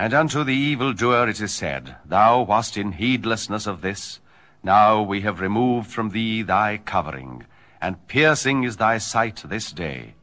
And unto the evildoer it is said, Thou wast in heedlessness of this. Now we have removed from thee thy covering, and piercing is thy sight this day.